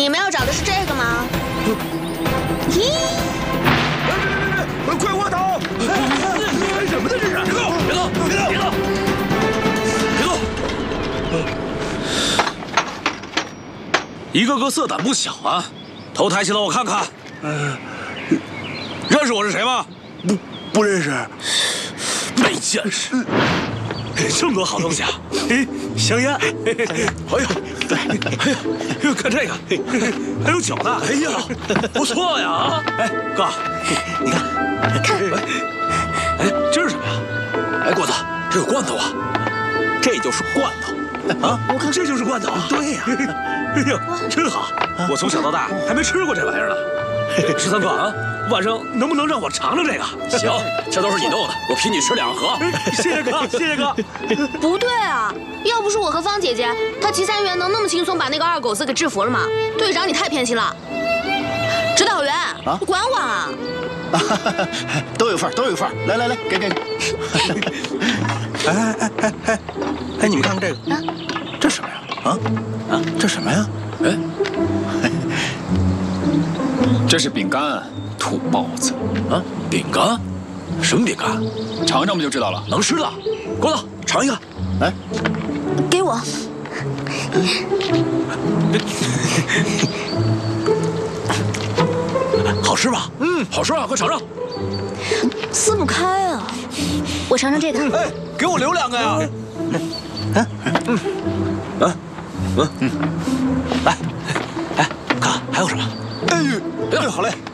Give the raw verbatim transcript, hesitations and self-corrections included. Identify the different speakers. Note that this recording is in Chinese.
Speaker 1: 你们要找的是这个吗？咦！
Speaker 2: 别别别！快卧倒！干什么呢？这是！别动！别动！别动！别动！别动！一个个色胆不小啊！头抬起来，我看看。嗯，认识我是谁吗？
Speaker 3: 不，不认识。
Speaker 2: 没见识。这么多好东西啊！嘿，香烟，哎呦，哎呦，看这个，还有酒呢！哎呀，不错呀！啊，哎，哥，你看，
Speaker 1: 看，
Speaker 2: 哎，这是什么呀？哎，郭子，这有罐头啊！这就是罐头啊！我看这就是罐头啊！对呀！哎呀，真好！我从小到大还没吃过这玩意儿呢。十三哥啊，晚上能不能让我尝尝这个？行，这都是你弄的，我陪你吃两盒。谢谢哥，谢谢哥。
Speaker 1: 不对啊，要不是我和芳姐姐，她齐三元能那么轻松把那个二狗子给制服了吗？队长你太偏心了。指导员，啊，管管啊！
Speaker 3: 都有份都有份来来来，给给给。哎哎哎哎哎，哎，你们看看这个，啊，这什么呀？啊啊，这什么呀？哎。
Speaker 4: 这是饼干，土包子
Speaker 2: 啊！饼干？什么饼干？
Speaker 4: 尝尝不就知道了。
Speaker 2: 能吃的，郭子尝一个。
Speaker 3: 来，
Speaker 1: 给我。
Speaker 2: 好吃吧？嗯，好吃啊！快尝尝。
Speaker 1: 撕不开啊！我尝尝这个。
Speaker 2: 哎，给我留两个呀！嗯嗯嗯嗯，来，哎，看还有什么？
Speaker 3: 哎呦，哎，好嘞。